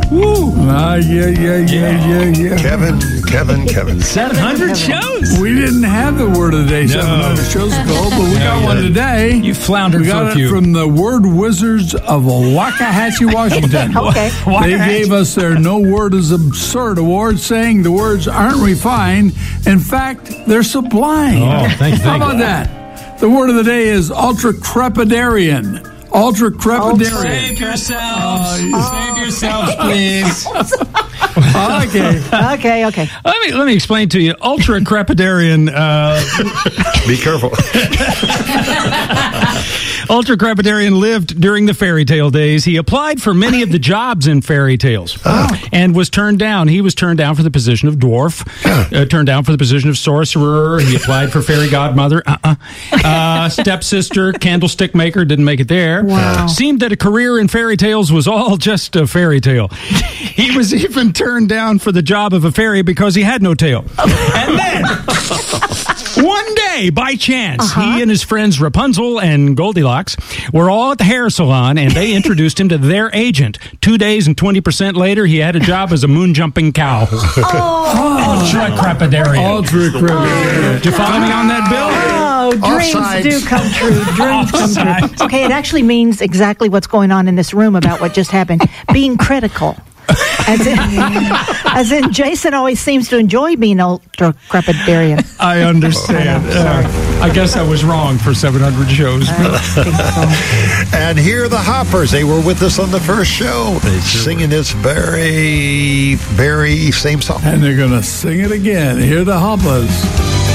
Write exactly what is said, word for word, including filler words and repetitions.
Woo! Ah, yeah, yeah, yeah, yeah, yeah. Kevin, Kevin, Kevin. seven hundred shows. We didn't have the word of the day No. seven hundred shows ago, but we No, got you one didn't. today. You floundered We got for a it few. from the Word Wizards of Waxahachie, Washington. Okay. They gave us their No Word is Absurd award, saying the words aren't refined. In fact, they're sublime. Oh, thank you, How thank about you. that? The word of the day is ultra-crepidarian. Ultra-crepidarian. Save yourselves. Save yourselves, please. Okay. Okay, okay. Let me let me explain to you. Ultra crepidarian. Uh, Be careful. Ultra crepidarian lived during the fairy tale days. He applied for many of the jobs in fairy tales and was turned down. He was turned down for the position of dwarf. Uh, turned down for the position of sorcerer. He applied for fairy godmother. Uh-uh. Uh, stepsister, candlestick maker. Didn't make it there. Wow. Seemed that a career in fairy tales was all just a fairy tale. He was even turned down for the job of a fairy because he had no tail. And then, one day, by chance, Uh-huh. he and his friends Rapunzel and Goldilocks were all at the hair salon, and they introduced him to their agent. Two days and twenty percent later, he had a job as a moon-jumping cow. Oh. Ultra crepidarian. Ultra-crepidarian. Did you follow me on that, Bill? Oh, dreams Offsides. do come true. Dreams come Offsides. true. Okay, it actually means exactly what's going on in this room about what just happened. Being critical. As in, as in, Jason always seems to enjoy being ultra crepidarian. I understand. Uh, I guess I was wrong for seven hundred shows. I think so. And here are the Hoppers. They were with us on the first show. Singing this very, very same song. And they're going to sing it again. Here are the Hoppers.